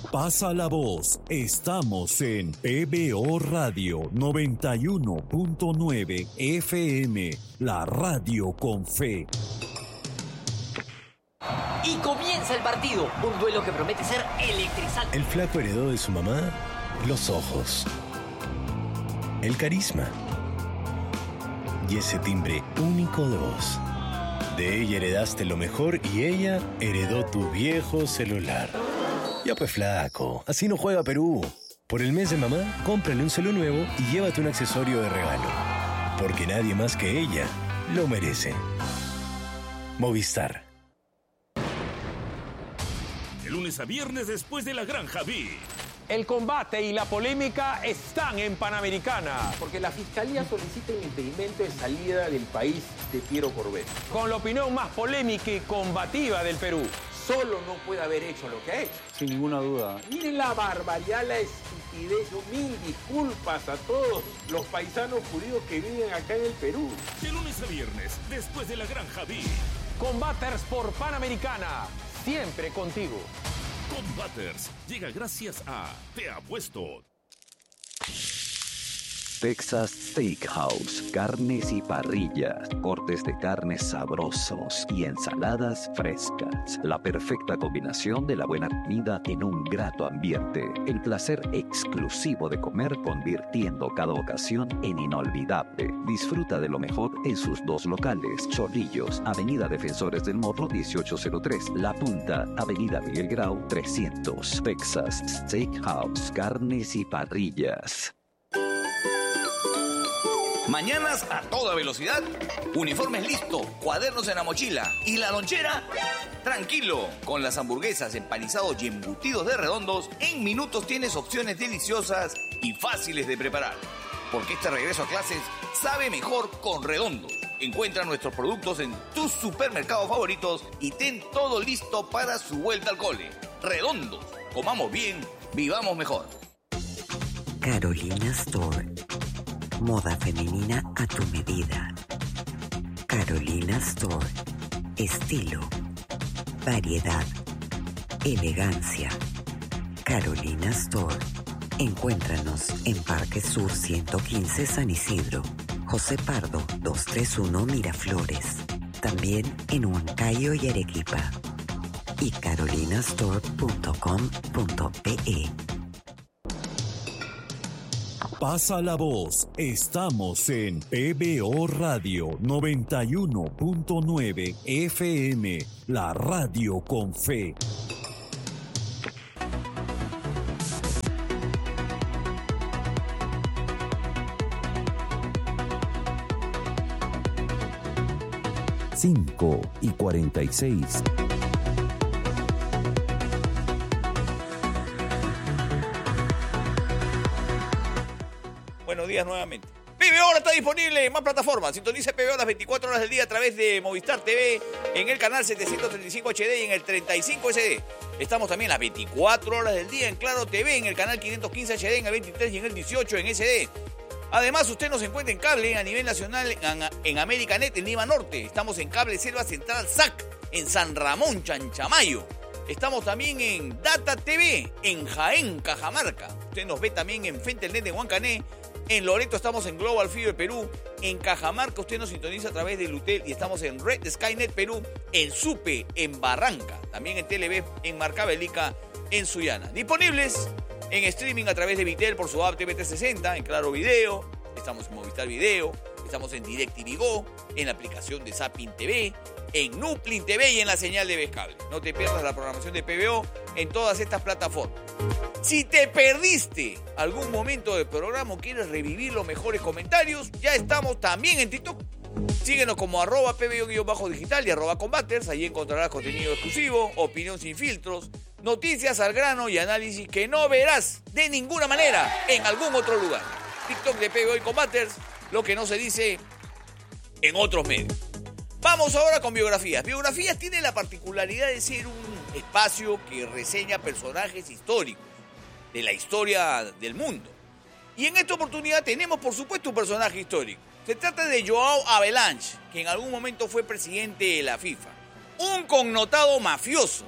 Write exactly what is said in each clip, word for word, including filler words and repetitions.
Pasa la voz, estamos en P B O Radio noventa y uno punto nueve F M, la radio con fe. Y comienza el partido, un duelo que promete ser electrizante. El flaco heredó de su mamá los ojos, el carisma y ese timbre único de voz. De ella heredaste lo mejor y ella heredó tu viejo celular. Ya pues flaco, así no juega Perú. Por el mes de mamá, cómprale un celu nuevo y llévate un accesorio de regalo. Porque nadie más que ella lo merece. Movistar. De lunes a viernes después de la Granja B. El combate y la polémica están en Panamericana. Porque la Fiscalía solicita el impedimento de salida del país de Piero Corbet. Con la opinión más polémica y combativa del Perú. Solo no puede haber hecho lo que ha hecho. Sin ninguna duda. Miren la barbaridad, la estupidez. Yo mil disculpas a todos los paisanos judíos que viven acá en el Perú. De lunes a viernes, después de la Granja B. Combaters por Panamericana. Siempre contigo. Combaters llega gracias a Te Apuesto. Texas Steakhouse, carnes y parrillas, cortes de carnes sabrosos y ensaladas frescas. La perfecta combinación de la buena comida en un grato ambiente. El placer exclusivo de comer convirtiendo cada ocasión en inolvidable. Disfruta de lo mejor en sus dos locales. Chorrillos, Avenida Defensores del Morro dieciocho cero tres. La Punta, Avenida Miguel Grau trescientos. Texas Steakhouse, carnes y parrillas. Mañanas a toda velocidad, uniformes listo, cuadernos en la mochila y la lonchera, tranquilo. Con las hamburguesas, empanizados y embutidos de Redondos, en minutos tienes opciones deliciosas y fáciles de preparar. Porque este regreso a clases sabe mejor con Redondos. Encuentra nuestros productos en tus supermercados favoritos y ten todo listo para su vuelta al cole. Redondos, comamos bien, vivamos mejor. Carolina Store. Moda femenina a tu medida. Carolina Store. Estilo, variedad, elegancia. Carolina Store. Encuéntranos en Parque Sur ciento quince San Isidro, José Pardo doscientos treinta y uno Miraflores. También en Huancayo y Arequipa. Y carolinastore punto com punto pe. Pasa la voz, estamos en P B O Radio noventa y uno punto nueve F M, la radio con fe. Cinco y cuarenta y seis. Buenos días nuevamente. P B O ahora está disponible en más plataformas. Sintonice P B O las veinticuatro horas del día a través de Movistar T V, en el canal setecientos treinta y cinco H D y en el treinta y cinco S D. Estamos también las veinticuatro horas del día en Claro T V, en el canal quinientos quince H D, en el veintitrés y en el dieciocho en S D. Además, usted nos encuentra en cable a nivel nacional en, en Americanet, en Lima Norte. Estamos en Cable Selva Central S A C, en San Ramón, Chanchamayo. Estamos también en Data T V, en Jaén, Cajamarca. Usted nos ve también en Fentelnet, en Huancané. En Loreto estamos en Global Fiber Perú. En Cajamarca usted nos sintoniza a través de Lutel y estamos en Red Skynet Perú. En Supe, en Barranca. También en Telev, en Marcabelica, en Sullana. Disponibles en streaming a través de Vitel por su app T V trescientos sesenta, en Claro Video. Estamos en Movistar Video. Estamos en DirecTV Go, en la aplicación de Zapping T V, en Nuplin T V y en la señal de Vescable. No te pierdas la programación de P B O en todas estas plataformas. Si te perdiste algún momento del programa o quieres revivir los mejores comentarios, ya estamos también en TikTok. Síguenos como arroba pbo-digital y arroba combaters. Allí encontrarás contenido exclusivo, opinión sin filtros, noticias al grano y análisis que no verás de ninguna manera en algún otro lugar. TikTok de P B O y Combaters, lo que no se dice en otros medios. Vamos ahora con biografías. Biografías tiene la particularidad de ser un espacio que reseña personajes históricos de la historia del mundo. Y en esta oportunidad tenemos, por supuesto, un personaje histórico. Se trata de Joao Havelange, que en algún momento fue presidente de la FIFA. Un connotado mafioso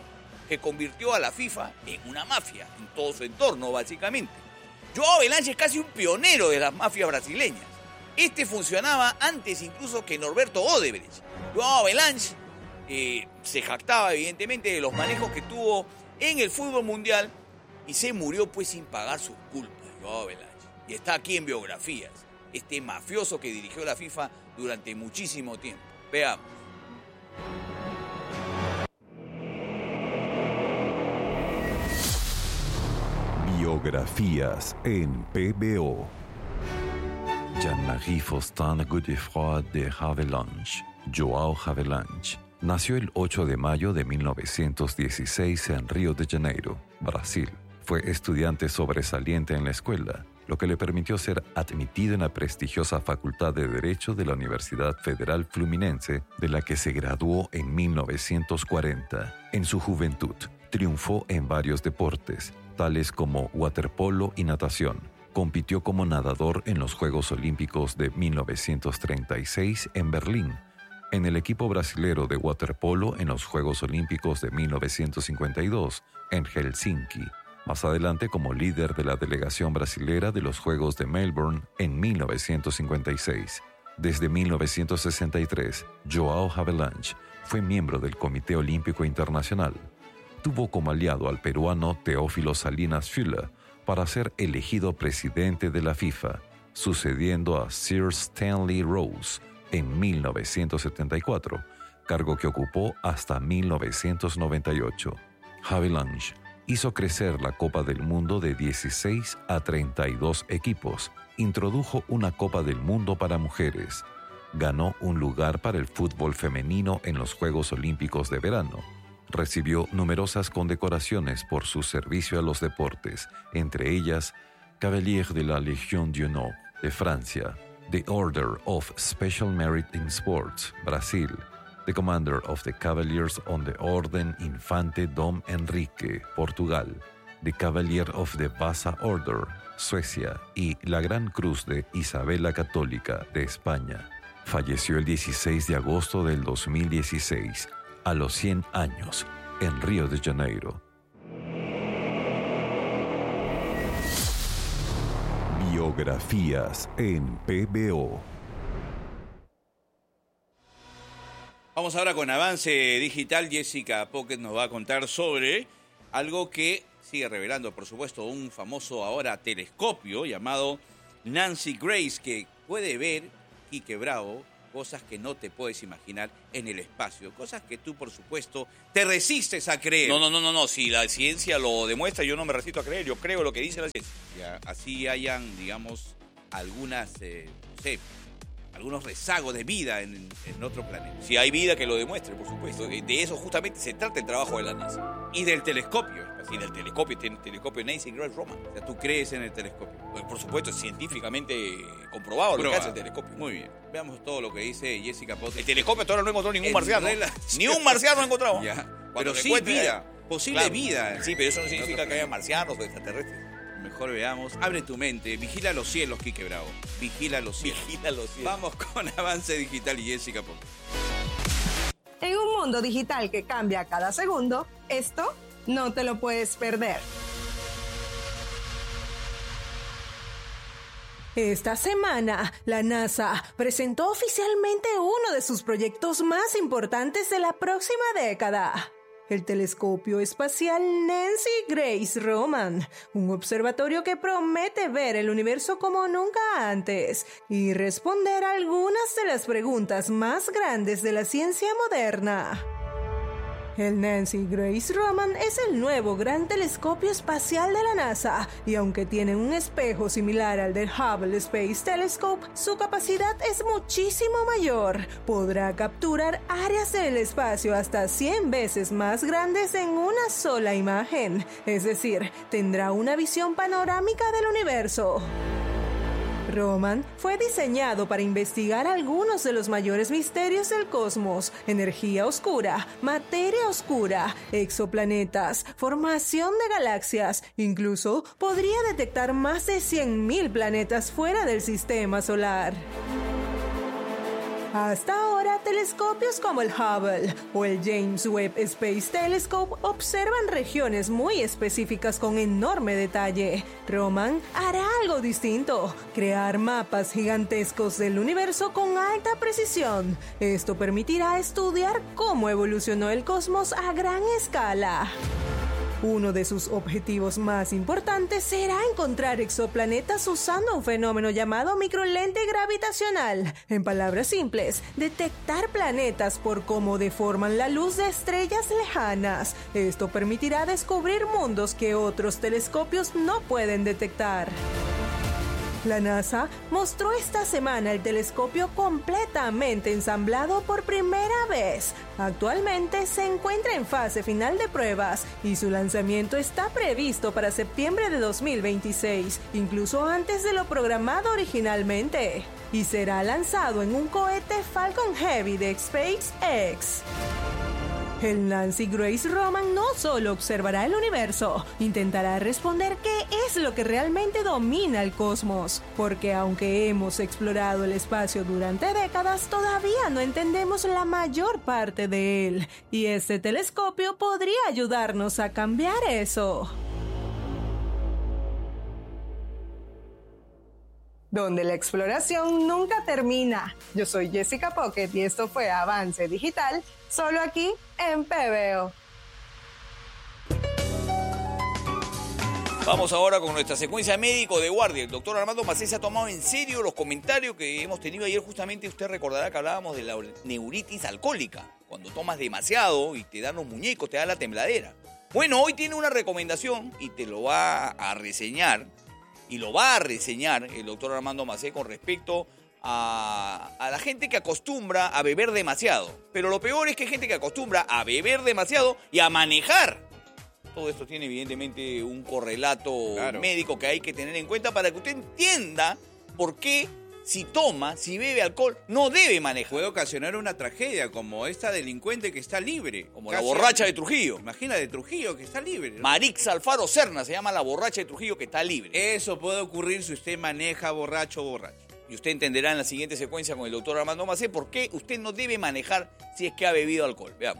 que convirtió a la FIFA en una mafia, en todo su entorno, básicamente. Joao Havelange es casi un pionero de las mafias brasileñas. Este funcionaba antes incluso que Norberto Odebrecht. Joao Havelange eh, se jactaba, evidentemente, de los manejos que tuvo en el fútbol mundial y se murió pues sin pagar sus culpas, Joao Havelange. Y está aquí en biografías, este mafioso que dirigió la FIFA durante muchísimo tiempo. Veamos. Biografías en P B O. Jean-Marie Faustin Godefroy de Havelange, Joao Havelange, nació el ocho de mayo de mil novecientos dieciséis en Río de Janeiro, Brasil. Fue estudiante sobresaliente en la escuela, lo que le permitió ser admitido en la prestigiosa Facultad de Derecho de la Universidad Federal Fluminense, de la que se graduó en mil novecientos cuarenta. En su juventud, triunfó en varios deportes, tales como waterpolo y natación. Compitió como nadador en los Juegos Olímpicos de mil novecientos treinta y seis en Berlín, en el equipo brasilero de waterpolo en los Juegos Olímpicos de mil novecientos cincuenta y dos en Helsinki, más adelante como líder de la delegación brasilera de los Juegos de Melbourne en mil novecientos cincuenta y seis. Desde mil novecientos sesenta y tres, Joao Havelange fue miembro del Comité Olímpico Internacional. Tuvo como aliado al peruano Teófilo Salinas Fuller para ser elegido presidente de la FIFA, sucediendo a Sir Stanley Rose en mil novecientos setenta y cuatro, cargo que ocupó hasta mil novecientos noventa y ocho. Havelange hizo crecer la Copa del Mundo de dieciséis a treinta y dos equipos, introdujo una Copa del Mundo para mujeres, ganó un lugar para el fútbol femenino en los Juegos Olímpicos de verano, recibió numerosas condecoraciones por su servicio a los deportes, entre ellas Cavalier de la Légion d'Honneur de Francia, The Order of Special Merit in Sports, Brasil, the Commander of the Cavaliers on the Orden Infante Dom Enrique, Portugal, the Cavalier of the Vasa Order, Suecia, y la Gran Cruz de Isabel la Católica, de España. Falleció el dieciséis de agosto del dos mil dieciséis, a los cien años, en Río de Janeiro. Biografías en P B O. Vamos ahora con Avance Digital. Jessica Pocket nos va a contar sobre algo que sigue revelando, por supuesto, un famoso ahora telescopio llamado Nancy Grace, que puede ver, Quique Bravo, cosas que no te puedes imaginar en el espacio, cosas que tú, por supuesto, te resistes a creer. No, no, no, no, no. Si la ciencia lo demuestra, yo no me resisto a creer. Yo creo lo que dice la ciencia. Ya, así hayan, digamos, algunas, eh, no sé, algunos rezagos de vida en, en otro planeta. Si hay vida que lo demuestre, por supuesto. De, de eso justamente se trata el trabajo de la NASA. Y del telescopio. Y del telescopio, tiene el telescopio Nancy Grace Roman. O sea, tú crees en el telescopio. Pues, por supuesto, es científicamente comprobado Probado. Lo que hace el telescopio. Muy bien. Veamos todo lo que dice Jessica Potter. El telescopio todavía no encontró ningún en marciano. Relación... Ni un marciano ha encontrado. Ya. Pero sí vida. Posible claro. vida. Sí, pero eso no significa que haya marcianos o extraterrestres. Mejor veamos. Abre tu mente. Vigila los cielos, Quique Bravo. Vigila los cielos. Vigila los cielos. Vamos con Avance Digital y Jessica Potter. En un mundo digital que cambia cada segundo, esto no te lo puedes perder. Esta semana, la NASA presentó oficialmente uno de sus proyectos más importantes de la próxima década. El telescopio espacial Nancy Grace Roman, un observatorio que promete ver el universo como nunca antes y responder a algunas de las preguntas más grandes de la ciencia moderna. El Nancy Grace Roman es el nuevo gran telescopio espacial de la NASA y aunque tiene un espejo similar al del Hubble Space Telescope, su capacidad es muchísimo mayor. Podrá capturar áreas del espacio hasta cien veces más grandes en una sola imagen, es decir, tendrá una visión panorámica del universo. Roman fue diseñado para investigar algunos de los mayores misterios del cosmos: energía oscura, materia oscura, exoplanetas, formación de galaxias. Incluso podría detectar más de cien mil planetas fuera del sistema solar. Hasta ahora, telescopios como el Hubble o el James Webb Space Telescope observan regiones muy específicas con enorme detalle. Roman hará algo distinto: crear mapas gigantescos del universo con alta precisión. Esto permitirá estudiar cómo evolucionó el cosmos a gran escala. Uno de sus objetivos más importantes será encontrar exoplanetas usando un fenómeno llamado microlente gravitacional. En palabras simples, detectar planetas por cómo deforman la luz de estrellas lejanas. Esto permitirá descubrir mundos que otros telescopios no pueden detectar. La NASA mostró esta semana el telescopio completamente ensamblado por primera vez. Actualmente se encuentra en fase final de pruebas y su lanzamiento está previsto para septiembre de dos mil veintiséis, incluso antes de lo programado originalmente. Y será lanzado en un cohete Falcon Heavy de SpaceX. El Nancy Grace Roman no solo observará el universo, intentará responder qué es lo que realmente domina el cosmos, porque aunque hemos explorado el espacio durante décadas, todavía no entendemos la mayor parte de él, y este telescopio podría ayudarnos a cambiar eso. Donde la exploración nunca termina. Yo soy Jessica Pocket y esto fue Avance Digital, solo aquí en P B O. Vamos ahora con nuestra secuencia médico de guardia. El doctor Armando Macé se ha tomado en serio los comentarios que hemos tenido ayer. Justamente usted recordará que hablábamos de la neuritis alcohólica. Cuando tomas demasiado y te dan los muñecos, te da la tembladera. Bueno, hoy tiene una recomendación y te lo va a reseñar. Y lo va a reseñar el doctor Armando Macé con respecto a, a la gente que acostumbra a beber demasiado. Pero lo peor es que hay gente que acostumbra a beber demasiado y a manejar. Todo esto tiene evidentemente un correlato claro. médico que hay que tener en cuenta para que usted entienda por qué, si toma, si bebe alcohol, no debe manejar. Puede ocasionar una tragedia como esta delincuente que está libre. Como Casi la borracha de Trujillo. Imagina de Trujillo que está libre, ¿no? Marix Alfaro Serna se llama la borracha de Trujillo que está libre. Eso puede ocurrir si usted maneja borracho o borracho. Y usted entenderá en la siguiente secuencia con el doctor Armando Macé por qué usted no debe manejar si es que ha bebido alcohol. Veamos.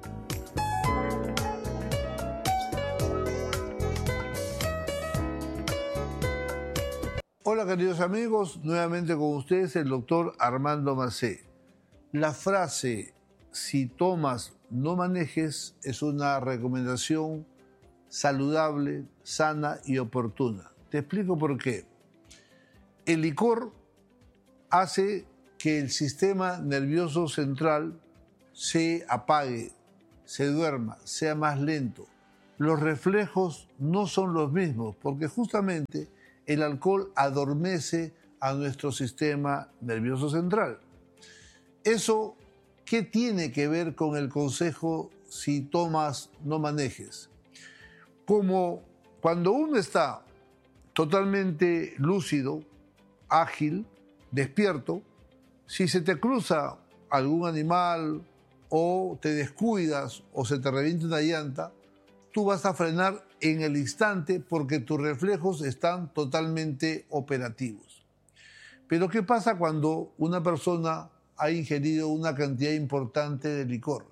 Hola queridos amigos, nuevamente con ustedes el doctor Armando Macé. La frase "si tomas, no manejes" es una recomendación saludable, sana y oportuna. Te explico por qué. El licor hace que el sistema nervioso central se apague, se duerma, sea más lento. Los reflejos no son los mismos porque justamente el alcohol adormece a nuestro sistema nervioso central. ¿Eso qué tiene que ver con el consejo "si tomas, no manejes"? Como cuando uno está totalmente lúcido, ágil, despierto, si se te cruza algún animal o te descuidas o se te revienta una llanta, tú vas a frenar en el instante porque tus reflejos están totalmente operativos. Pero ¿qué pasa cuando una persona ha ingerido una cantidad importante de licor?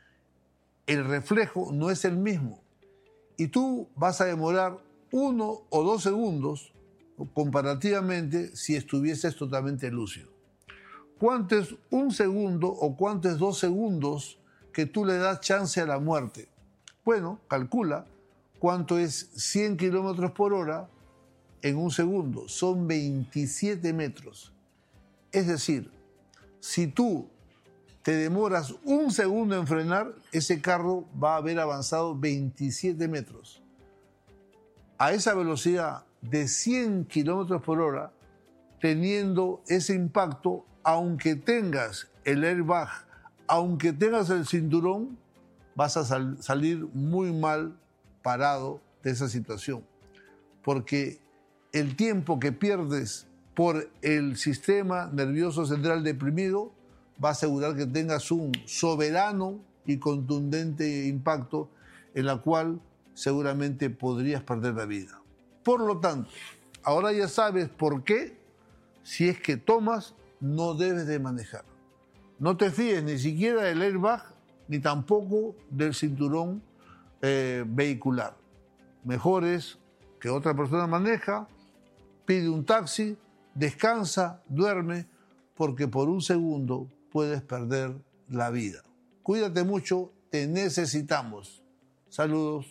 El reflejo no es el mismo y tú vas a demorar uno o dos segundos comparativamente si estuvieses totalmente lúcido. ¿Cuánto es un segundo o cuánto es dos segundos que tú le das chance a la muerte? Bueno, calcula cuánto es cien kilómetros por hora en un segundo. Son veintisiete metros. Es decir, si tú te demoras un segundo en frenar, ese carro va a haber avanzado veintisiete metros. A esa velocidad de cien kilómetros por hora, teniendo ese impacto, aunque tengas el airbag, aunque tengas el cinturón, vas a sal- salir muy mal parado de esa situación, porque el tiempo que pierdes por el sistema nervioso central deprimido va a asegurar que tengas un soberano y contundente impacto en la cual seguramente podrías perder la vida. Por lo tanto, ahora ya sabes por qué, si es que tomas, no debes de manejar. No te fíes ni siquiera del airbag, ni tampoco del cinturón eh, vehicular. Mejor es que otra persona maneja, pide un taxi, descansa, duerme, porque por un segundo puedes perder la vida. Cuídate mucho, te necesitamos. Saludos.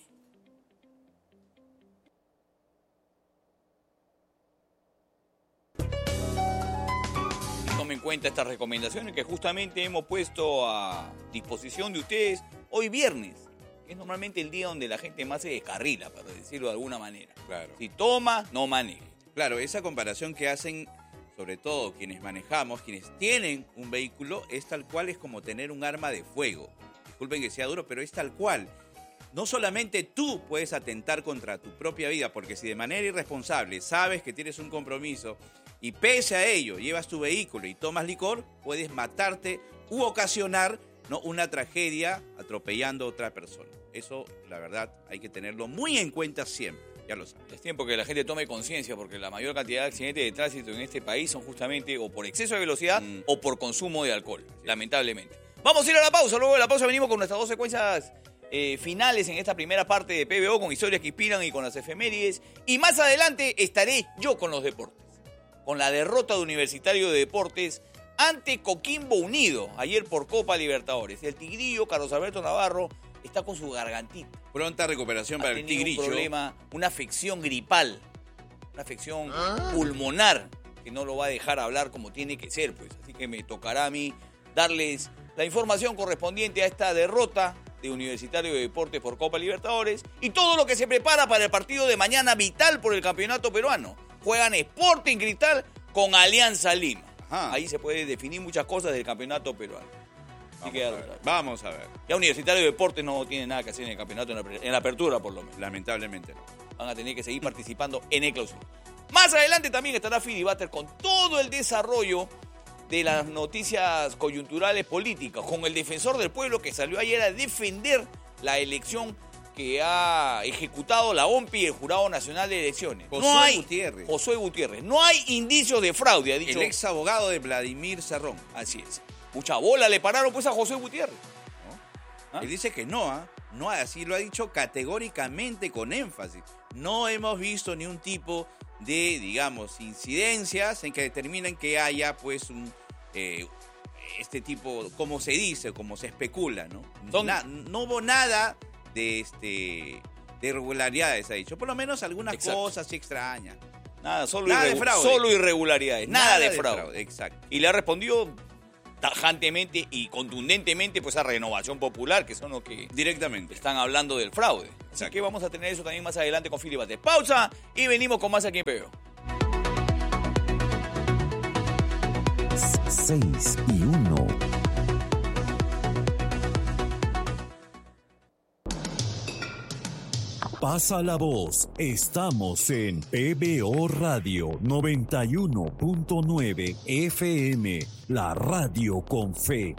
Tomen en cuenta estas recomendaciones que justamente hemos puesto a disposición de ustedes hoy viernes, que es normalmente el día donde la gente más se descarrila, para decirlo de alguna manera. Claro. Si toma, no maneje. Claro, esa comparación que hacen, sobre todo quienes manejamos, quienes tienen un vehículo, es tal cual, es como tener un arma de fuego. Disculpen que sea duro, pero es tal cual. No solamente tú puedes atentar contra tu propia vida, porque si de manera irresponsable sabes que tienes un compromiso y pese a ello llevas tu vehículo y tomas licor, puedes matarte u ocasionar, ¿no?, una tragedia atropellando a otra persona. Eso, la verdad, hay que tenerlo muy en cuenta siempre. Ya lo saben. Es tiempo que la gente tome conciencia, porque la mayor cantidad de accidentes de tránsito en este país son justamente o por exceso de velocidad mm. o por consumo de alcohol, sí. lamentablemente. Vamos a ir a la pausa, luego de la pausa venimos con nuestras dos secuencias eh, finales en esta primera parte de P B O, con historias que inspiran y con las efemérides. Y más adelante estaré yo con los deportes, con la derrota de Universitario de Deportes ante Coquimbo Unido, ayer por Copa Libertadores. El Tigrillo, Carlos Alberto Navarro, está con su gargantita. Pronta recuperación para el Tigrillo. Un problema, una afección gripal, una afección ¿Ah? pulmonar, que no lo va a dejar hablar como tiene que ser, pues. Así que me tocará a mí darles la información correspondiente a esta derrota de Universitario de Deportes por Copa Libertadores y todo lo que se prepara para el partido de mañana vital por el campeonato peruano. Juegan Sporting Cristal con Alianza Lima. Ajá. Ahí se puede definir muchas cosas del campeonato peruano. Vamos, que, a ver. Vamos a ver. Ya Universitario de Deportes no tiene nada que hacer en el campeonato, en la, en la apertura por lo menos. Lamentablemente no. Van a tener que seguir participando en el clausura. Más adelante también estará Filibuster con todo el desarrollo de las noticias coyunturales políticas, con el defensor del pueblo que salió ayer a defender la elección que ha ejecutado la O M P I y el Jurado Nacional de Elecciones. Josué no hay, Gutiérrez. Josué Gutiérrez. No hay indicios de fraude, ha dicho. El ex abogado de Vladimir Cerrón. Así es. Mucha bola le pararon pues a José Gutiérrez. ¿No? ¿Ah? Él dice que no, ¿ah? No, así lo ha dicho categóricamente, con énfasis. No hemos visto ni un tipo de, digamos, incidencias en que determinen que haya, pues, un eh, este tipo, como se dice, como se especula, ¿no? Son... Na, no hubo nada de, este, de irregularidades, ha dicho. Por lo menos algunas Exacto. cosas sí extrañas. Nada, solo, nada irregu- de fraude. Solo irregularidades, nada, nada de, de fraude. fraude. Exacto. Y le ha respondido tajantemente y contundentemente pues a Renovación Popular, que son los que directamente están hablando del fraude. Exacto. Así que vamos a tener eso también más adelante con Filibuster. Pausa y venimos con más aquí en P B O. seis y uno. Pasa la voz, estamos en P B O Radio noventa y uno punto nueve F M, la radio con fe.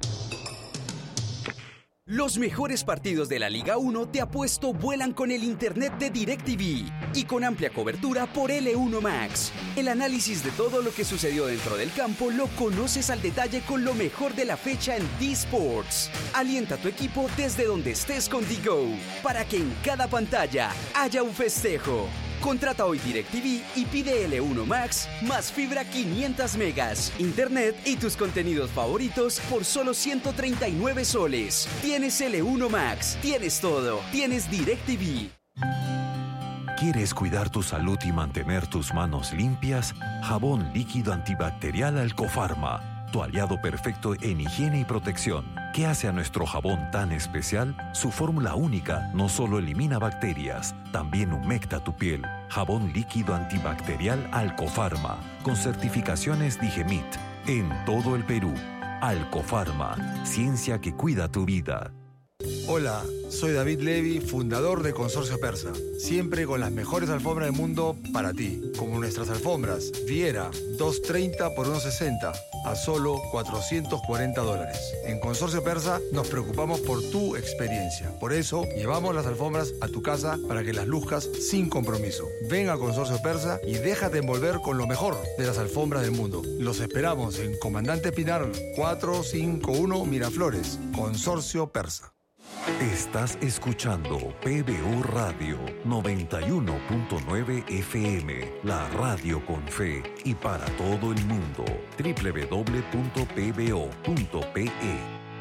Los mejores partidos de la Liga uno de Apuesto vuelan con el internet de DirecTV y con amplia cobertura por L uno Max. El análisis de todo lo que sucedió dentro del campo lo conoces al detalle con lo mejor de la fecha en D-Sports. Alienta a tu equipo desde donde estés con D-Go para que en cada pantalla haya un festejo. Contrata hoy DirecTV y pide L uno Max más fibra quinientos megas, internet y tus contenidos favoritos por solo ciento treinta y nueve soles. Tienes L uno Max, tienes todo, tienes DirecTV. ¿Quieres cuidar tu salud y mantener tus manos limpias? Jabón líquido antibacterial Alcofarma, tu aliado perfecto en higiene y protección. ¿Qué hace a nuestro jabón tan especial? Su fórmula única no solo elimina bacterias, también humecta tu piel. Jabón líquido antibacterial Alcofarma, con certificaciones Digemit, en todo el Perú. Alcofarma, ciencia que cuida tu vida. Hola, soy David Levy, fundador de Consorcio Persa. Siempre con las mejores alfombras del mundo para ti. Como nuestras alfombras Viera, doscientos treinta por ciento sesenta, a solo cuatrocientos cuarenta dólares. En Consorcio Persa nos preocupamos por tu experiencia. Por eso, llevamos las alfombras a tu casa para que las luzcas sin compromiso. Ven a Consorcio Persa y déjate envolver con lo mejor de las alfombras del mundo. Los esperamos en Comandante Pinar cuatrocientos cincuenta y uno Miraflores. Consorcio Persa. Estás escuchando P B O Radio noventa y uno punto nueve F M, la radio con fe y para todo el mundo. doble u doble u doble u punto p b o punto p e.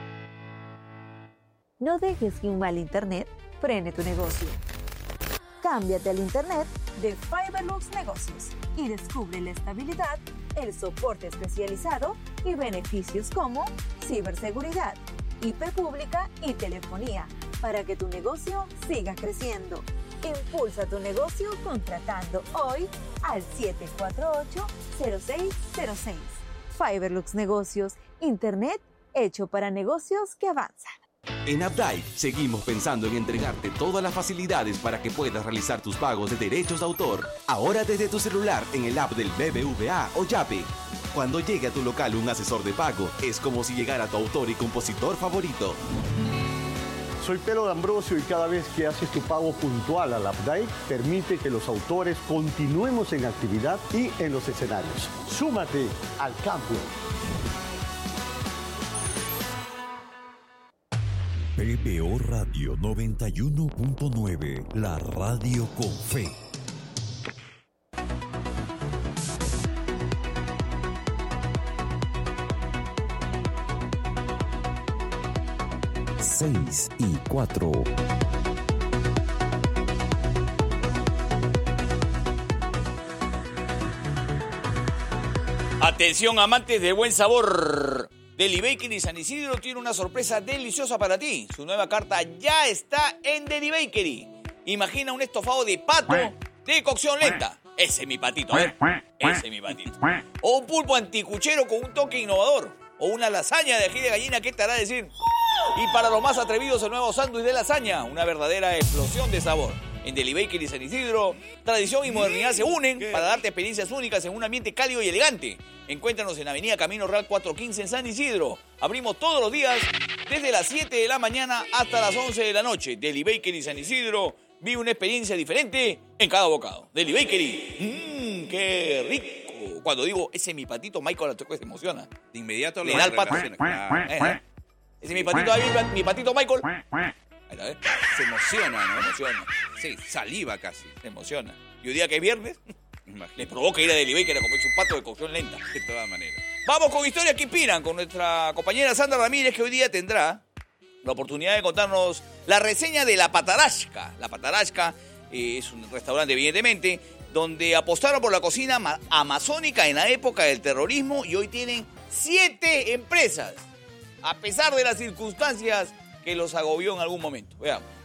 No dejes que un mal internet frene tu negocio. Cámbiate al internet de Fiberlux Negocios y descubre la estabilidad, el soporte especializado y beneficios como ciberseguridad, I P pública y telefonía para que tu negocio siga creciendo. Impulsa tu negocio contratando hoy al siete cuatro ocho, cero seis cero seis. Fiberlux Negocios, internet hecho para negocios que avanzan. En Updike seguimos pensando en entregarte todas las facilidades para que puedas realizar tus pagos de derechos de autor. Ahora desde tu celular en el app del B B V A o Yape. Cuando llegue a tu local un asesor de pago, es como si llegara tu autor y compositor favorito. Soy Pedro D'Ambrosio y cada vez que haces tu pago puntual al Updike, permite que los autores continuemos en actividad y en los escenarios. Súmate al campo. P B O Radio noventa y uno punto nueve, la radio con fe. Seis y cuatro. Atención, amantes del buen sabor. Deli Bakery San Isidro tiene una sorpresa deliciosa para ti. Su nueva carta ya está en Deli Bakery. Imagina un estofado de pato de cocción lenta. Ese es mi patito, a ver. Ese es mi patito. O un pulpo anticuchero con un toque innovador. O una lasaña de ají de gallina, ¿qué te hará decir? Y para los más atrevidos, el nuevo sándwich de lasaña. Una verdadera explosión de sabor. En Deli Bakery San Isidro, tradición y modernidad se unen para darte experiencias únicas en un ambiente cálido y elegante. Encuéntranos en Avenida Camino Real cuatrocientos quince en San Isidro. Abrimos todos los días desde las siete de la mañana hasta las once de la noche. Deli Bakery San Isidro vive una experiencia diferente en cada bocado. Deli Bakery, mmm, qué rico. Cuando digo, ese es mi patito, Michael Atoque se emociona. De inmediato le da el pato. Ese es mi patito, ahí, mi patito Michael. Se emociona, ¿no? Emociona. Sí, saliva casi. Se emociona. Y un día que es viernes, le provoca ir a Deli Bakery a comerse un pato de cocción lenta. De todas maneras. Vamos con historias que inspiran con nuestra compañera Sandra Ramírez, que hoy día tendrá la oportunidad de contarnos la reseña de La Patarasca. La Patarasca eh, es un restaurante, evidentemente, donde apostaron por la cocina ama- amazónica en la época del terrorismo y hoy tienen siete empresas, a pesar de las circunstancias que los agobió en algún momento. Veamos.